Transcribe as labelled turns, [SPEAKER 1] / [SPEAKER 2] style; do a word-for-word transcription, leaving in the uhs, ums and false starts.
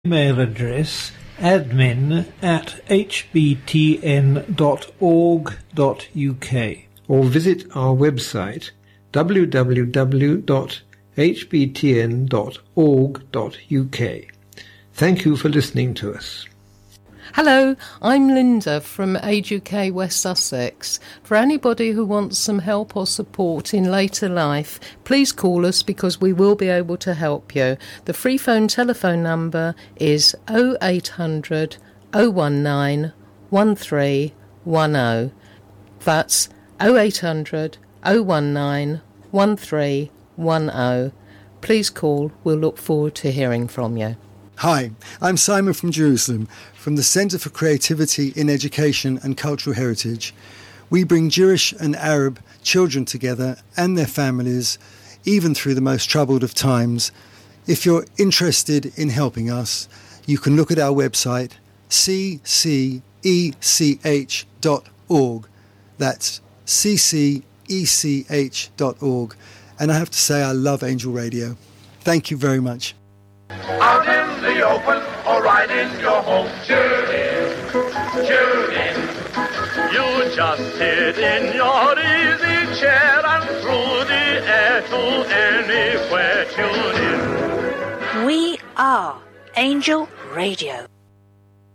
[SPEAKER 1] Email address admin at h b t n dot org dot u k or visit our website w w w dot h b t n dot org dot u k. Thank you for listening to us.
[SPEAKER 2] Hello, I'm Linda from Age U K West Sussex. For anybody who wants some help or support in later life, please call us because we will be able to help you. The free phone telephone number is oh eight hundred, oh one nine, one three one oh. That's oh eight hundred, oh one nine, one three one oh. Please call. We'll look forward to hearing from you.
[SPEAKER 3] Hi, I'm Simon from Jerusalem, from the Centre for Creativity in Education and Cultural Heritage. We bring Jewish and Arab children together and their families, even through the most troubled of times. If you're interested in helping us, you can look at our website, c c e c h dot org. That's c c e c h dot org. And I have to say I love Angel Radio. Thank you very much.
[SPEAKER 4] Out in the open or right in your home. Tune in, tune in. You just sit in your easy chair and through the air to anywhere. Tune in.
[SPEAKER 5] We are Angel Radio.